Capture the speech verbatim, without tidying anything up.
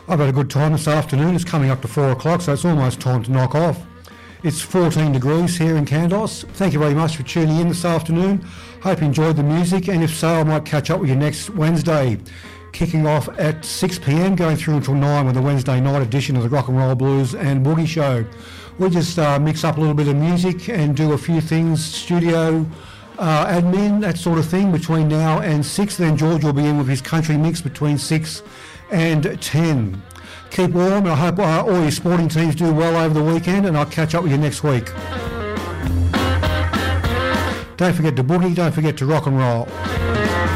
I've had a good time this afternoon. It's coming up to four o'clock, so it's almost time to knock off. It's fourteen degrees here in Kandos. Thank you very much for tuning in this afternoon. Hope you enjoyed the music, and if so, I might catch up with you next Wednesday. Kicking off at six p.m, going through until nine with the Wednesday night edition of the Rock and Roll Blues and Boogie Show. We just uh, mix up a little bit of music and do a few things, studio, uh, admin, that sort of thing, between now and six. Then George will be in with his country mix between six and ten. Keep warm, and I hope uh, all your sporting teams do well over the weekend, and I'll catch up with you next week. Don't forget to boogie, don't forget to rock and roll.